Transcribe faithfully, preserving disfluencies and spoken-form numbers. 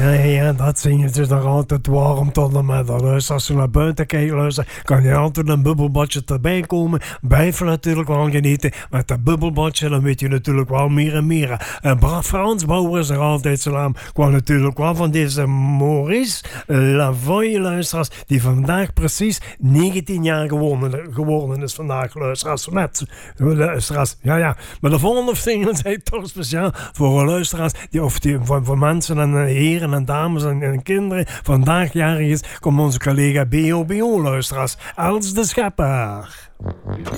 Ja, ja, dat zingetje is nog altijd warm tot en met. Dus als je naar buiten kijkt, luister, kan je altijd een bubbelbadje erbij komen. Blijf je natuurlijk wel genieten. Met dat bubbelbadje, dan weet je natuurlijk wel meer en meer. En Bra- Frans Bauer is er altijd zo aan. Kwam natuurlijk wel van deze Maurice Lavoie, luisteraars, die vandaag precies negentien jaar geworden, geworden is vandaag, luisteraars. Net, luisteraars, ja, ja. Maar de volgende single zijn toch speciaal voor luisteraars, die, of die, voor, voor mensen en heren en dames en, en kinderen vandaag jarig is, komt onze collega B O B O, luisteraars, als de schepper.